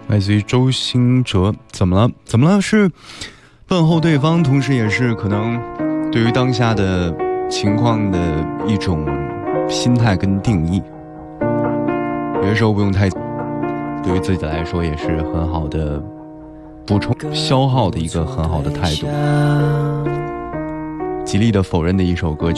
来自于周兴哲。怎么了？怎么了？是问候对方，同时也是可能对于当下的情况的一种心态跟定义。有些时候不用太，对于自己来说也是很好的补充消耗的一个很好的态度。极力的否认的一首歌曲。